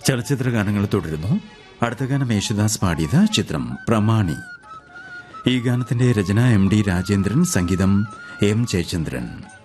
ചലച്ചിത്ര ഗാനങ്ങൾ തുടരുന്നു. അടുത്ത ഗാനം യേശുദാസ് പാടിയത്, ചിത്രം പ്രമാണി. ഈ ഗാനത്തിന്റെ രചന എം ഡി രാജേന്ദ്രൻ, സംഗീതം എം ജയചന്ദ്രൻ.